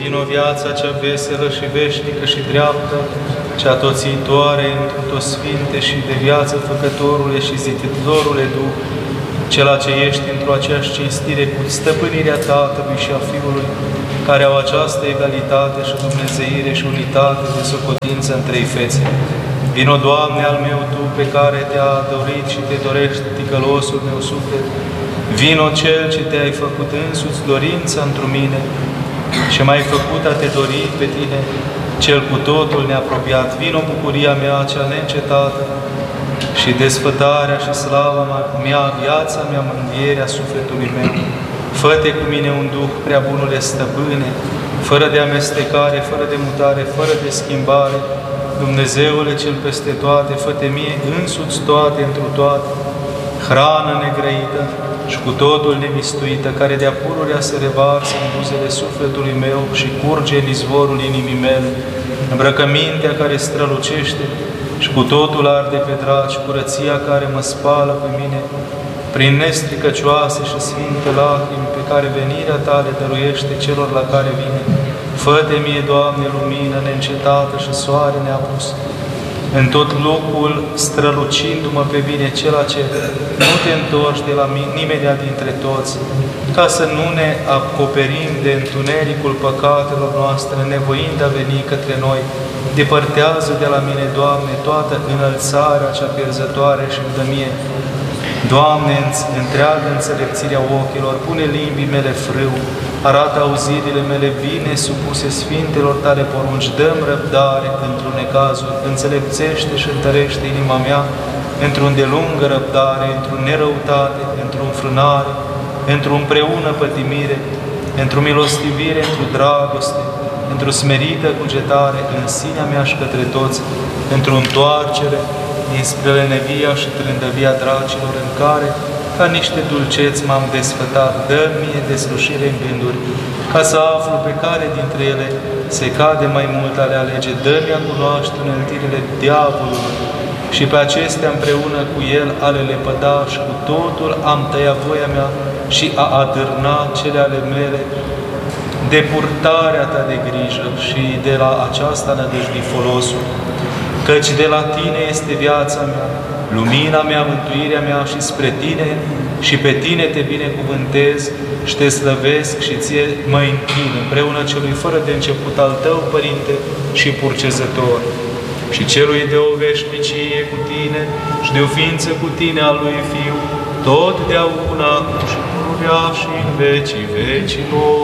vino viața cea veselă și veșnică și dreaptă, cea toțitoare într-un tot sfinte și de viață făcătorule și ziditorule Duh, cela ce ești într-o aceeași cinstire cu stăpânirea Tatălui și a Fiului, care au această egalitate și dumnezeire și unitate de socotință în trei fețe. Vino, Doamne, al meu Tu, pe care Te-a dorit și Te dorești ticălosul meu suflet. Vino, Cel ce Te-ai făcut însuți dorința într mine și m-ai făcut a Te dori pe Tine, Cel cu totul neapropiat. Vino, bucuria mea cea neîncetată și desfătarea și slava mea, viața mea, mângâierea sufletului meu. Fă-te cu mine un Duh, prea bunule Stăpâne, fără de amestecare, fără de mutare, fără de schimbare. Dumnezeule cel peste toate, fă-te mie însuți toate întru toate, hrană negrăită și cu totul nemistuită, care de-a pururea se revarsă în buzele sufletului meu și curge în izvorul inimii mele, îmbrăcămintea care strălucește și cu totul arde pe dragi, curăția care mă spală pe mine, prin nestricăcioase și sfinte lacrimi pe care venirea Ta le dăruiește celor la care vine. Fă-te mie, Doamne, lumină neîncetată și soare neapus, în tot locul strălucindu-mă pe mine, cela ce nu Te întorci de la nimeni dintre toți, ca să nu ne acoperim de întunericul păcatelor noastre, nevoind a veni către noi. Depărtează de la mine, Doamne, toată înălțarea cea pierzătoare și îmi dă mie, Doamne, întreagă înțelepțirea ochilor, pune limbii mele frâu, arată auzirile mele bine supuse sfintelor Tale porunci, dă-mi răbdare într-un necazul, înțelepțește și întărește inima mea într-o îndelungă răbdare, într-o nerăutate, într-o înfrânare, într-o împreună pătimire, într-o milostivire, într-o dragoste, într-o smerită cugetare în sinea mea și către toți, într-o întoarcere dinspre lenevia și trândăvia dracilor, în care, ca niște dulceți m-am desfătat. Dă-mi deslușire în gânduri, ca să aflu pe care dintre ele se cade mai mult a le alege. Dă-mi a cunoaște uneltirile diavolului și pe acestea împreună cu el a le lepăda, și cu totul am tăiat voia mea și a adârna cele ale mele de purtarea Ta de grijă și de la aceasta nădăjdi folosul. Căci de la Tine este viața mea, lumina mea, mântuirea mea, și spre Tine și pe Tine Te binecuvântez și Te slăvesc și Ție mă închin, împreună celui fără de început al Tău, Părinte și Purcezător, și celui de o veșnicie cu Tine și de o ființă cu Tine al lui Fiu, totdeauna și pururea și în vecii vecilor.